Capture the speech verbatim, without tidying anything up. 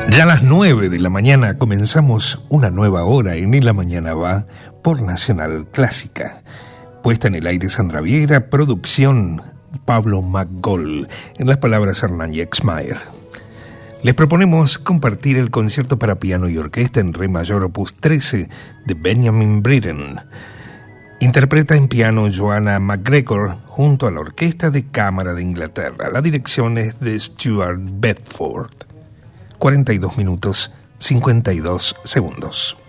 Ya a las nueve de la mañana comenzamos una nueva hora en En la Mañana Va por Nacional Clásica. Puesta en el aire Sandra Vieira, producción Pablo McGoll, en las palabras Hernán Yexmayer. Les proponemos compartir el concierto para piano y orquesta en re mayor opus trece de Benjamin Britten. Interpreta en piano Joanna McGregor junto a la Orquesta de Cámara de Inglaterra. La dirección es de Stuart Bedford. cuarenta y dos minutos, cincuenta y dos segundos.